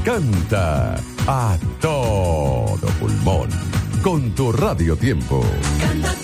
Canta a todo pulmón con tu Radio Tiempo. Canta